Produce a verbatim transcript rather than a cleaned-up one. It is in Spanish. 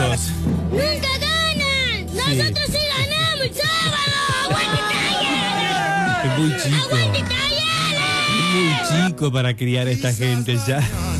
chicos. ¡Nunca ganan! ¡Nosotros sí, sí ganamos el sábado! ¡Aguante Italiana! Es muy chico. ¡Aguante Italiana! Es muy chico para criar a esta gente ya.